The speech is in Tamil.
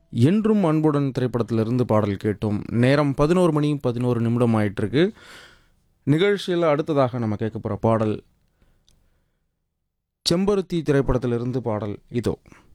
என்றும் அன்புடன் திரைப்படத்திலிருந்து பாடல் கேட்டோம். நேரம் 11 மணி 11 நிமிடம் ஆயிட்டிருக்கு. நிகழ்ச்சியில் அடுத்ததாக நம்ம கேட்க போகிற பாடல் செம்பருத்தி திரைப்படத்திலிருந்து பாடல் இதோ.